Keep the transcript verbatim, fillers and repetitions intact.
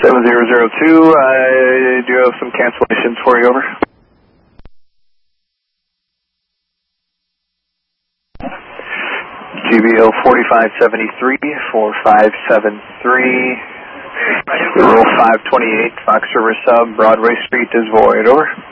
seven zero zero two, I do have some cancellations for you, over. G B O forty-five seventy-three, four five seven three, Rural five twenty-eight, Fox River Sub, Broadway Street is void, over.